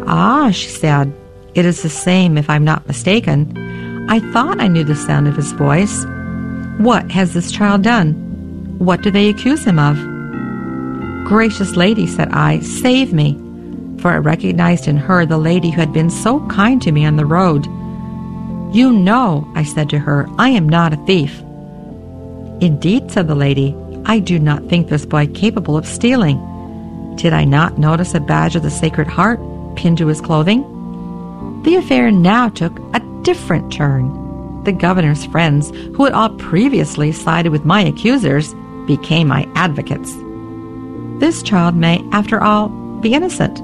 "Ah," she said, "it is the same, if I'm not mistaken. I thought I knew the sound of his voice. What has this child done? What do they accuse him of?" "Gracious lady," said I, "save me," for I recognized in her the lady who had been so kind to me on the road. "You know," I said to her, "I am not a thief." "Indeed," said the lady, "I do not think this boy capable of stealing. Did I not notice a badge of the Sacred Heart pinned to his clothing?" The affair now took a different turn. The governor's friends, who had all previously sided with my accusers, became my advocates. This child may, after all, be innocent.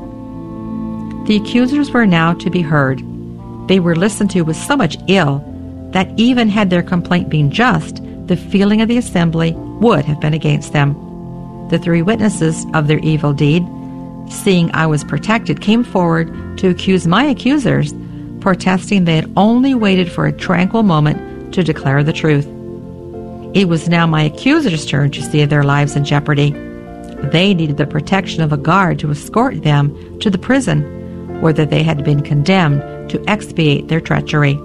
The accusers were now to be heard. They were listened to with so much ill that even had their complaint been just, the feeling of the assembly would have been against them. The 3 witnesses of their evil deed, seeing I was protected, came forward to accuse my accusers, protesting they had only waited for a tranquil moment to declare the truth. It was now my accusers' turn to see their lives in jeopardy. They needed the protection of a guard to escort them to the prison, whether they had been condemned to expiate their treachery.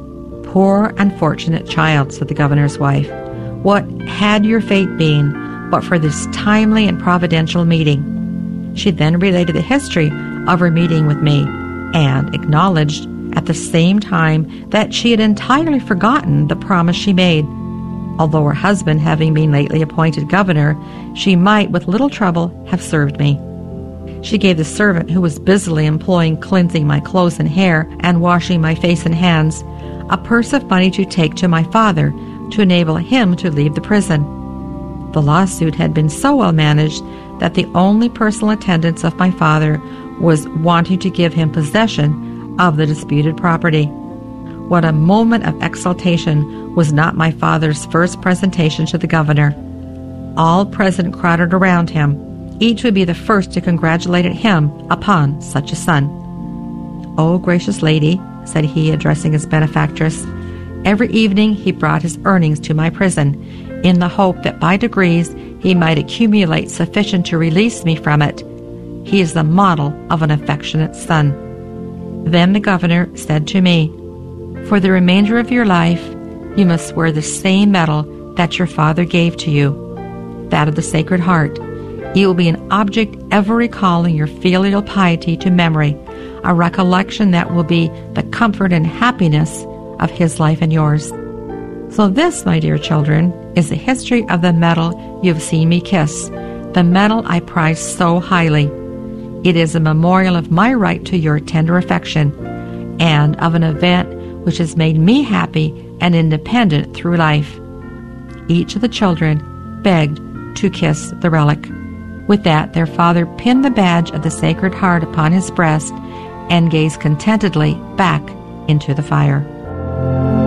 "Poor unfortunate child," said the governor's wife, "what had your fate been but for this timely and providential meeting?" She then related the history of her meeting with me, and acknowledged at the same time that she had entirely forgotten the promise she made. Although her husband having been lately appointed governor, she might with little trouble have served me. She gave the servant who was busily employing cleansing my clothes and hair and washing my face and hands a purse of money to take to my father to enable him to leave the prison. The lawsuit had been so well managed that the only personal attendance of my father was wanting to give him possession of the disputed property. What a moment of exultation was not my father's first presentation to the governor. All present crowded around him. Each would be the first to congratulate him upon such a son. "Oh, gracious lady," said he, addressing his benefactress, "every evening he brought his earnings to my prison, in the hope that by degrees he might accumulate sufficient to release me from it. He is the model of an affectionate son." Then the governor said to me, "For the remainder of your life, you must wear the same medal that your father gave to you, that of the Sacred Heart. It will be an object ever recalling your filial piety to memory, a recollection that will be the comfort and happiness of his life and yours." So this, my dear children, is the history of the medal you have seen me kiss, the medal I prize so highly. It is a memorial of my right to your tender affection, and of an event which has made me happy and independent through life. Each of the children begged to kiss the relic. With that, their father pinned the badge of the Sacred Heart upon his breast and gazed contentedly back into the fire.